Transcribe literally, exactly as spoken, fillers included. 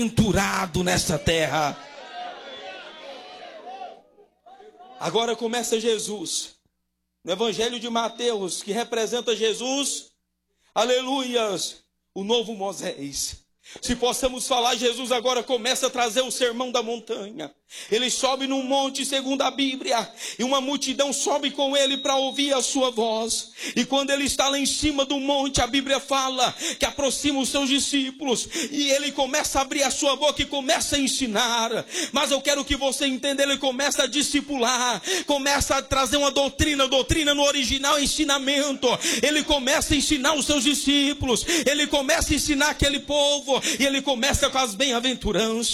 Bem-aventurado nessa terra. Agora começa Jesus. No Evangelho de Mateus, que representa Jesus, aleluias, o novo Moisés. Se possamos falar, Jesus agora começa a trazer o sermão da montanha. Ele sobe num monte, segundo a Bíblia, e uma multidão sobe com ele para ouvir a sua voz. E quando ele está lá em cima do monte, a Bíblia fala que aproxima os seus discípulos, e ele começa a abrir a sua boca e começa a ensinar. Mas eu quero que você entenda, ele começa a discipular, começa a trazer uma doutrina, doutrina no original, ensinamento. Ele começa a ensinar os seus discípulos, ele começa a ensinar aquele povo, e ele começa com as bem-aventuranças.